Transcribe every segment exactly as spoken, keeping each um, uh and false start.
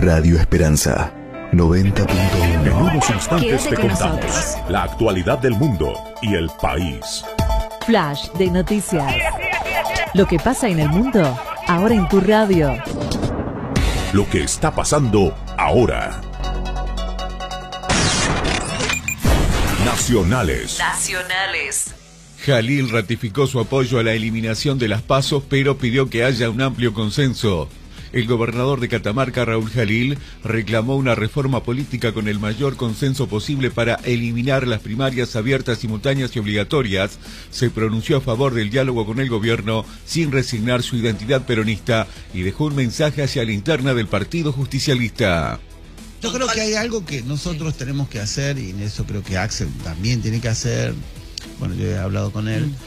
Radio Esperanza noventa punto uno. En unos instantes te contamos nosotros. la actualidad del mundo y el país. Flash de noticias. Lo que pasa en el mundo, ahora en tu radio. Lo que está pasando ahora. Nacionales. Nacionales. Jalil ratificó su apoyo a la eliminación de las PASO, pero pidió que haya un amplio consenso. El gobernador de Catamarca, Raúl Jalil, reclamó una reforma política con el mayor consenso posible para eliminar las primarias abiertas, simultáneas y obligatorias. Se pronunció a favor del diálogo con el gobierno sin resignar su identidad peronista y dejó un mensaje hacia la interna del Partido Justicialista. Yo creo que hay algo que nosotros tenemos que hacer, y en eso creo que Axel también tiene que hacer, bueno, yo he hablado con él, mm.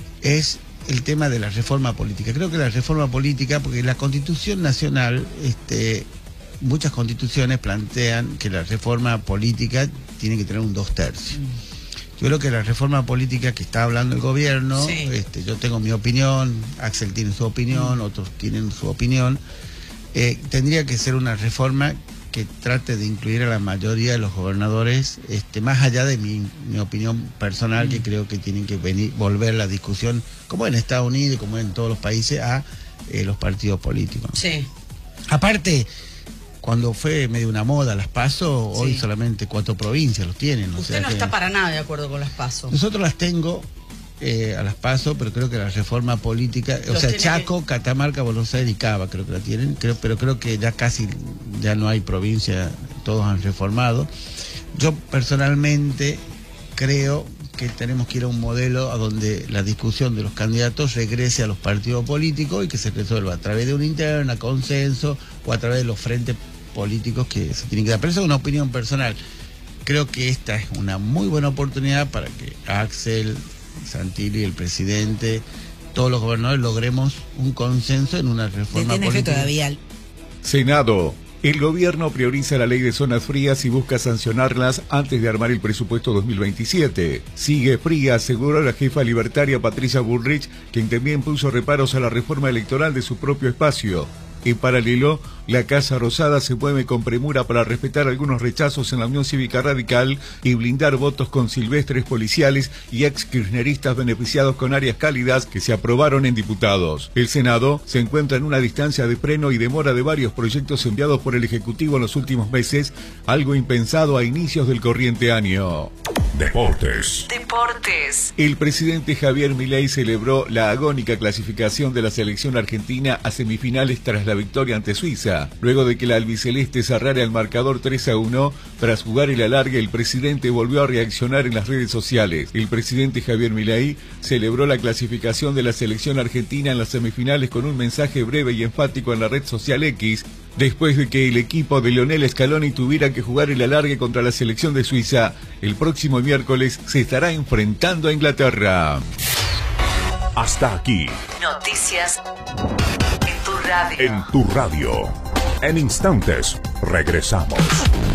es el tema de la reforma política. Creo que la reforma política, porque la Constitución Nacional, este, muchas constituciones plantean que la reforma política tiene que tener un dos tercios. Mm. Yo creo que la reforma política que está hablando el gobierno, sí. este, yo tengo mi opinión, Axel tiene su opinión, mm. otros tienen su opinión, eh, tendría que ser una reforma que trate de incluir a la mayoría de los gobernadores, este, más allá de mi, mi opinión personal, mm. que creo que tienen que venir, volver la discusión, como en Estados Unidos y como en todos los países, a eh, los partidos políticos. Sí. Aparte, cuando fue medio una moda las PASO, sí. hoy solamente cuatro provincias los tienen. Usted o sea no que está para nada de acuerdo con las PASO. Nosotros las tengo eh, a las PASO, pero creo que la reforma política, los o sea, Chaco, que... Catamarca, Buenos Aires y Cava creo que la tienen, creo, pero creo que ya casi ya no hay provincia, todos han reformado. Yo personalmente creo que tenemos que ir a un modelo a donde la discusión de los candidatos regrese a los partidos políticos y que se resuelva a través de una interna, consenso, o a través de los frentes políticos que se tienen que dar. Pero eso es una opinión personal. Creo que esta es una muy buena oportunidad para que Axel, Santilli, el presidente, todos los gobernadores logremos un consenso en una reforma política. Todavía... Senado. El gobierno prioriza la ley de zonas frías y busca sancionarlas antes de armar el presupuesto dos mil veintisiete. Sigue fría, aseguró la jefa libertaria Patricia Bullrich, quien también puso reparos a la reforma electoral de su propio espacio. En paralelo, la Casa Rosada se mueve con premura para respetar algunos rechazos en la Unión Cívica Radical y blindar votos con silvestres policiales y ex-kirchneristas beneficiados con áreas cálidas que se aprobaron en diputados. El Senado se encuentra en una distancia de freno y demora de varios proyectos enviados por el Ejecutivo en los últimos meses, algo impensado a inicios del corriente año. Deportes. Deportes. El presidente Javier Milei celebró la agónica clasificación de la selección argentina a semifinales tras la victoria ante Suiza. Luego de que la albiceleste cerrara el marcador tres a uno, tras jugar el alargue, el presidente volvió a reaccionar en las redes sociales. El presidente Javier Milei celebró la clasificación de la selección argentina en las semifinales con un mensaje breve y enfático en la red social X, después de que el equipo de Lionel Scaloni tuviera que jugar el alargue contra la selección de Suiza. El próximo miércoles se estará enfrentando a Inglaterra. Hasta aquí. Noticias en tu radio. En tu radio. En instantes, regresamos.